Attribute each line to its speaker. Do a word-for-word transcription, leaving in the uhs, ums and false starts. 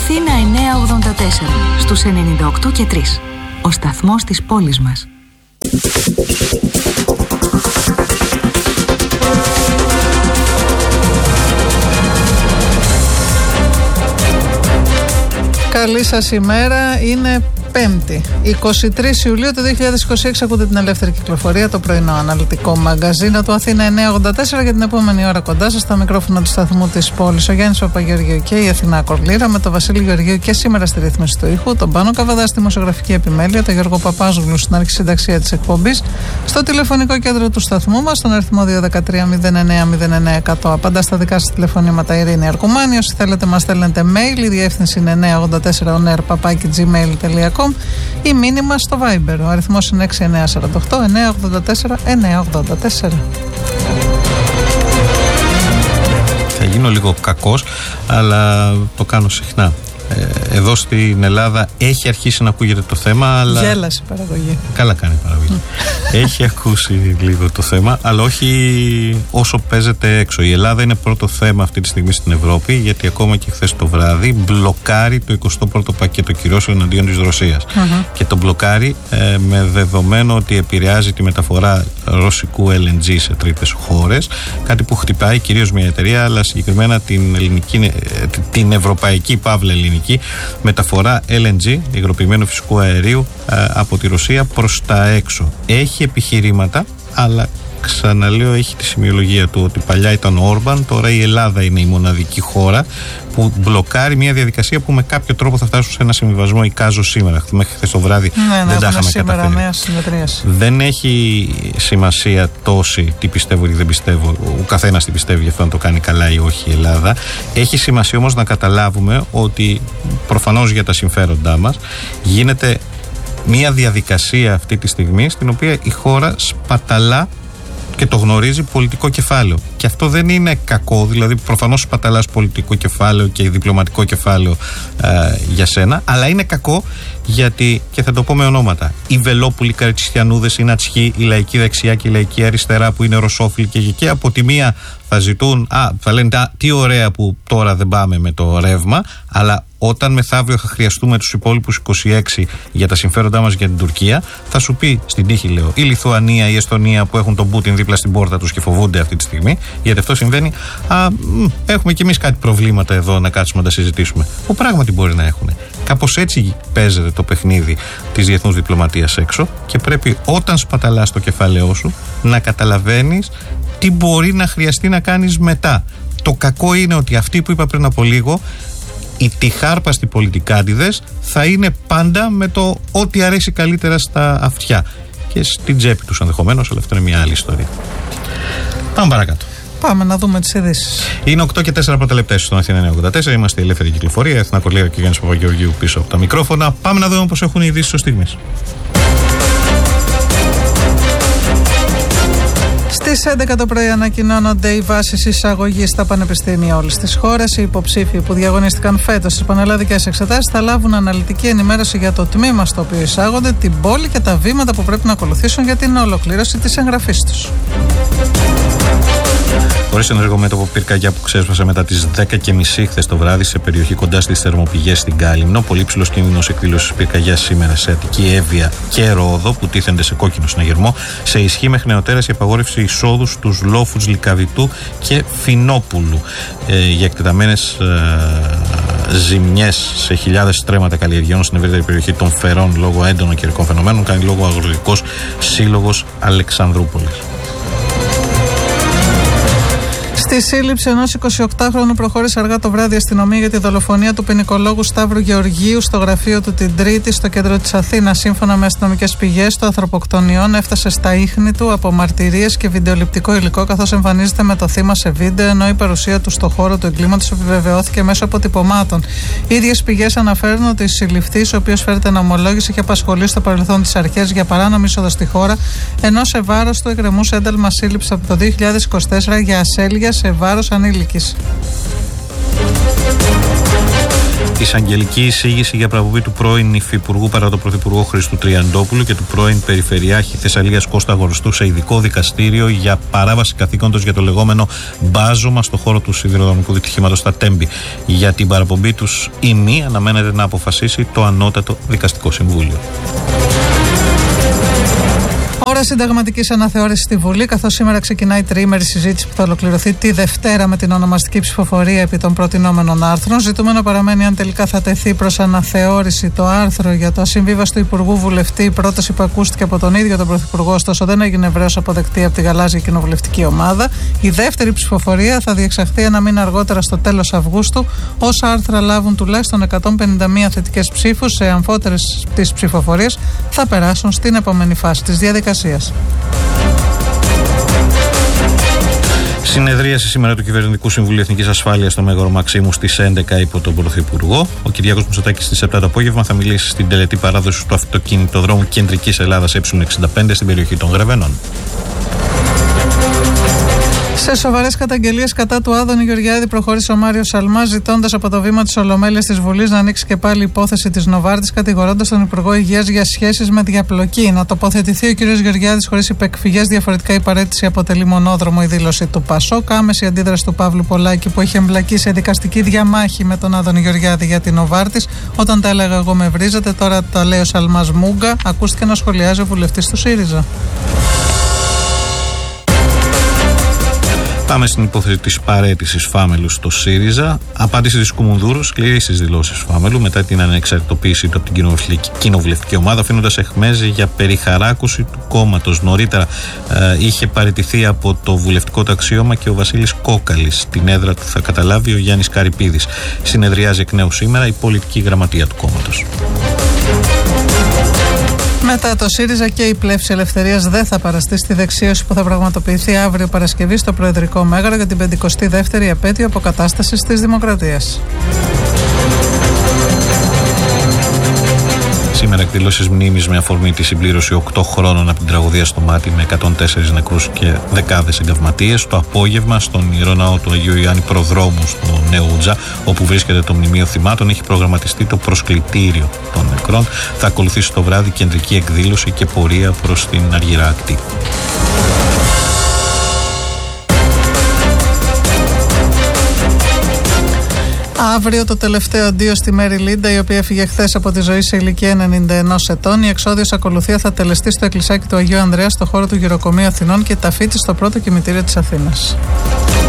Speaker 1: Αθήνα εννιακόσια ογδόντα τέσσερα, στους ενενήντα οκτώ και τρία. Ο σταθμός της πόλης μας.
Speaker 2: Καλή σας ημέρα, είναι Πέμπτη, εικοστή τρίτη Ιουλίου του δύο χιλιάδες είκοσι έξι. Ακούτε την Ελεύθερη Κυκλοφορία, το πρωινό αναλυτικό μαγκαζίνο του Αθήνα εννιακόσια ογδόντα τέσσερα. Για την επόμενη ώρα κοντά σας, στα μικρόφωνα του σταθμού της πόλης, ο Γιάννης Παπαγεωργίου και η Αθηνά Κορλήρα, με τον Βασίλη Γεωργίου και σήμερα στη ρύθμιση του ήχου, τον Πάνο Καβαδά στη δημοσιογραφική επιμέλεια, τον Γιώργο Παπάζογλου στην αρχισυνταξία της εκπομπής, στο τηλεφωνικό κέντρο του σταθμού μας, στον αριθμό δύο ένα τρία μηδέν εννέα μηδέν εννέα εκατό. Απαντά στα δικά σας τηλεφωνήματα Ειρήνη Αρκουμάνη. Όσοι θέλετε, μας στέλνετε mail, η διεύθυνση είναι εννιακόσια ογδόντα τέσσερα on air παπάκι gmail τελεία com ή μήνυμα στο Viber. Ο αριθμός είναι έξι εννέα τέσσερα οκτώ εννέα ογδόντα τέσσερα εννέα ογδόντα τέσσερα.
Speaker 3: Θα γίνω λίγο κακός, αλλά το κάνω συχνά. Εδώ στην Ελλάδα έχει αρχίσει να ακούγεται το θέμα, αλλά...
Speaker 2: Γέλασε η παραγωγή.
Speaker 3: Καλά κάνει η παραγωγή. Έχει ακούσει λίγο το θέμα, αλλά όχι όσο παίζεται έξω. Η Ελλάδα είναι πρώτο θέμα αυτή τη στιγμή στην Ευρώπη, γιατί ακόμα και χθες το βράδυ μπλοκάρει το εικοστό πρώτο πακέτο κυρώσεων εναντίον της Ρωσίας. Uh-huh. Και το μπλοκάρει ε, με δεδομένο ότι επηρεάζει τη μεταφορά ρωσικού ελ εν τζι σε τρίτες χώρες, κάτι που χτυπάει κυρίως μια εταιρεία, αλλά συγκεκριμένα την, ελληνική, την ευρωπαϊκή παύλα ελληνική μεταφορά ελ εν τζι, υγροποιημένου φυσικού αερίου, από τη Ρωσία προς τα έξω. Έχει επιχειρήματα, αλλά ξαναλέω, έχει τη σημειολογία του ότι παλιά ήταν ο Όρμπαν, τώρα η Ελλάδα είναι η μοναδική χώρα που μπλοκάρει μια διαδικασία που με κάποιο τρόπο θα φτάσουν σε ένα συμβιβασμό. Εικάζω σήμερα, μέχρι χθες το βράδυ
Speaker 2: ναι,
Speaker 3: δεν τα είχαμε καταφέρει. Δεν έχει σημασία τόση τι πιστεύω ή δεν πιστεύω, ο καθένας τι πιστεύει, γι' αυτό να το κάνει καλά ή όχι η Ελλάδα. Έχει σημασία όμως να καταλάβουμε ότι προφανώς για τα συμφέροντά μας γίνεται μια διαδικασία αυτή τη στιγμή στην οποία η χώρα σπαταλά και το γνωρίζει πολιτικό κεφάλαιο. Και αυτό δεν είναι κακό, δηλαδή προφανώς σπαταλάς πολιτικό κεφάλαιο και διπλωματικό κεφάλαιο ε, για σένα, αλλά είναι κακό γιατί, και θα το πω με ονόματα, οι Βελόπουλοι, οι Καριτσιανούδες, οι Νατσχοί, η λαϊκή δεξιά και η λαϊκή αριστερά που είναι ρωσόφιλοι και, και από τη μία θα ζητούν, α, θα λένε α, τι ωραία που τώρα δεν πάμε με το ρεύμα, αλλά όταν μεθαύριο θα χρειαστούμε τους υπόλοιπους είκοσι έξι για τα συμφέροντά μας για την Τουρκία, θα σου πει στην τύχη, λέω, η Λιθουανία, η Εστονία που έχουν τον Πούτιν δίπλα στην πόρτα τους και φοβούνται αυτή τη στιγμή, γιατί αυτό συμβαίνει. Α, μ, έχουμε κι εμείς κάτι προβλήματα εδώ να κάτσουμε να τα συζητήσουμε. Που πράγματι μπορεί να έχουν. Κάπως έτσι παίζεται το παιχνίδι της διεθνούς διπλωματίας έξω και πρέπει όταν σπαταλάς το κεφάλαιό σου να καταλαβαίνεις τι μπορεί να χρειαστεί να κάνεις μετά. Το κακό είναι ότι αυτοί που είπα πριν από λίγο, οι τυχάρπαστοι πολιτικάντιδες, θα είναι πάντα με το ό,τι αρέσει καλύτερα στα αυτιά και στην τσέπη τους ενδεχομένως, αλλά αυτό είναι μια άλλη ιστορία. Πάμε παρακάτω.
Speaker 2: Πάμε να δούμε τις ειδήσεις.
Speaker 3: Είναι οκτώ και τέσσερα πρώτα λεπτά στον Αθήνα εννιακόσια ογδόντα τέσσερα. Είμαστε η Ελεύθερη Κυκλοφορία, η Αθηνά Κορλήρα και ο Γιάννης Παπαγεωργίου πίσω από τα μικρόφωνα. Πάμε να δούμε πώς έχουν οι ειδήσεις ως στιγμής.
Speaker 2: Στις έντεκα το πρωί ανακοινώνονται οι βάσεις εισαγωγής στα πανεπιστήμια όλης της χώρας. Οι υποψήφοι που διαγωνίστηκαν φέτος στις πανελλαδικές εξετάσεις θα λάβουν αναλυτική ενημέρωση για το τμήμα στο οποίο εισάγονται, την πόλη και τα βήματα που πρέπει να ακολουθήσουν για την ολοκλήρωση της εγγραφής τους.
Speaker 3: Χωρίς ενεργό μέτωπο πυρκαγιά που ξέσπασε μετά τις δέκα και μισή χθες το βράδυ σε περιοχή κοντά στις θερμοπηγές στην Κάλυμνο. Πολύ ψηλός κίνδυνος εκδήλωσης πυρκαγιάς σήμερα σε Αττική, Εύβοια και Ρόδο που τίθενται σε κόκκινο συναγερμό. Σε ισχύ μέχρι νεοτέρας η απαγόρευση εισόδου στους λόφους Λυκαβητού και Φινόπουλου. Ε, για εκτεταμένες ε, ζημιές σε χιλιάδες στρέμματα καλλιεργειών στην ευρύτερη περιοχή των Φερών λόγω έντονων καιρικών φαινομένων κάνει λόγο ο Αγροτικός Σύλλογος Αλεξανδρούπολης.
Speaker 2: Στη σύλληψη ενός εικοσιοκτάχρονου προχώρησε αργά το βράδυ η αστυνομία για τη δολοφονία του ποινικολόγου Σταύρου Γεωργίου στο γραφείο του την Τρίτη στο κέντρο της Αθήνας. Σύμφωνα με αστυνομικές πηγές, το ανθρωποκτονιόν έφτασε στα ίχνη του από μαρτυρίες και βιντεοληπτικό υλικό, καθώς εμφανίζεται με το θύμα σε βίντεο, ενώ η παρουσία του στο χώρο του εγκλήματος επιβεβαιώθηκε μέσω αποτυπωμάτων. Οι ίδιες πηγές αναφέρουν ότι ο συλληφθής, ο οποίος φέρεται να ομολόγησε, είχε απασχολήσει στο παρελθόν τις αρχές για παράνομη είσοδο στη χώρα, ενώ σε βάρος του εκκρεμούσε ένταλμα σύλληψης από το δύο χιλιάδες είκοσι τέσσερα για ασέλγεια σε βάρος ανήλικης.
Speaker 3: Εισαγγελική εισήγηση για παραπομπή του πρώην Υφυπουργού παρά το Πρωθυπουργό Χρήστου Τριαντόπουλου και του πρώην Περιφερειάρχη Θεσσαλίας Κώστα Γορστού σε ειδικό δικαστήριο για παράβαση καθήκοντος για το λεγόμενο μπάζωμα στο χώρο του σιδηροδρομικού δυστυχήματος στα Τέμπη. Για την παραπομπή τους ή μη αναμένεται να αποφασίσει το Ανώτατο Δικαστικό Συμβούλιο.
Speaker 2: Ώρα συνταγματική αναθεώρηση στη Βουλή, καθώς σήμερα ξεκινάει τριήμερη συζήτηση που θα ολοκληρωθεί τη Δευτέρα με την ονομαστική ψηφοφορία επί των προτινόμενων άρθρων. Ζητούμενο παραμένει αν τελικά θα τεθεί προς αναθεώρηση το άρθρο για το ασυμβίβαστο Υπουργού Βουλευτή. Η πρόταση που ακούστηκε από τον ίδιο τον Πρωθυπουργό, ωστόσο, δεν έγινε ευρέως αποδεκτή από τη γαλάζια κοινοβουλευτική ομάδα. Η δεύτερη ψηφοφορία θα διεξαχθεί ένα μήνα αργότερα, στο τέλος Αυγούστου. Όσα άρθρα λάβουν τουλάχιστον εκατόν πενήντα μία θετικές ψήφους σε αμφότερες τις ψηφοφορίες θα περάσουν στην επόμενη φάση της διαδικασίας.
Speaker 3: Συνεδρίαση σήμερα του Κυβερνητικού Συμβουλίου Εθνικής Ασφάλειας στο Μέγαρο Μαξίμου στις έντεκα υπό τον Πρωθυπουργό. Ο Κυριάκος Μητσοτάκης στις επτά το απόγευμα θα μιλήσει στην τελετή παράδοση του αυτοκινητοδρόμου Κεντρικής Ελλάδας Ε εξήντα πέντε στην περιοχή των Γρεβενών.
Speaker 2: Σε σοβαρές καταγγελίες κατά του Άδωνη Γεωργιάδη προχώρησε ο Μάριος Σαλμάς, ζητώντας από το βήμα της Ολομέλειας της Βουλής να ανοίξει και πάλι η υπόθεση της Νοβάρτης, κατηγορώντας τον Υπουργό Υγείας για σχέσεις με διαπλοκή. Να τοποθετηθεί ο κ. Γεωργιάδης χωρίς υπεκφυγές, διαφορετικά η παραίτηση αποτελεί μονόδρομο, η δήλωση του Πασόκ. Άμεση αντίδραση του Παύλου Πολάκη, που έχει εμπλακεί σε δικαστική διαμάχη με τον Άδωνη Γεωργιάδη για την Νοβάρτης. Όταν τα έλεγα εγώ με βρίζετε, τώρα τα λέει ο Σαλμάς Μούγκα. Ακούστηκε να σχολιάζει ο βουλευτής του ΣΥΡΙΖΑ.
Speaker 3: Πάμε στην υπόθεση της παραίτησης Φάμελου στο ΣΥΡΙΖΑ. Απάντηση της Κουμουνδούρου σκληρή στις δηλώσεις Φάμελου μετά την ανεξαρτητοποίησή του από την κοινοβουλευτική ομάδα, αφήνοντας αιχμές για περιχαράκωση του κόμματος. Νωρίτερα ε, είχε παραιτηθεί από το βουλευτικό του αξίωμα και ο Βασίλης Κόκαλης. Την έδρα του θα καταλάβει ο Γιάννης Καρυπίδης. Συνεδριάζει εκ νέου σήμερα η πολιτική γραμματεία του κόμματος.
Speaker 2: Μετά το ΣΥΡΙΖΑ και η Πλεύση Ελευθερίας δεν θα παραστεί στη δεξίωση που θα πραγματοποιηθεί αύριο Παρασκευή στο Προεδρικό Μέγαρο για την πενηκοστή δεύτερη επέτειο αποκατάστασης της Δημοκρατίας.
Speaker 3: Σήμερα εκδηλώσεις μνήμης με αφορμή τη συμπλήρωση οκτώ χρόνων από την τραγωδία στο Μάτι με εκατόν τέσσερις νεκρούς και δεκάδες εγκαυματίες. Το απόγευμα στον Ιερό Ναό του Αγίου Ιωάννη Προδρόμου στο Νέο Ούτζα, όπου βρίσκεται το Μνημείο Θυμάτων, έχει προγραμματιστεί το προσκλητήριο των νεκρών. Θα ακολουθήσει το βράδυ κεντρική εκδήλωση και πορεία προς την Αργυρά Ακτή.
Speaker 2: Αύριο το τελευταίο αντίο στη Μέρι Λίντα, η οποία έφυγε χθες από τη ζωή σε ηλικία ενενήντα ενός ετών. Η εξόδιος ακολουθία θα τελεστεί στο εκκλησάκι του Αγίου Ανδρέα στο χώρο του Γεροκομείου Αθηνών και ταφή της στο πρώτο κημητήριο της Αθήνας.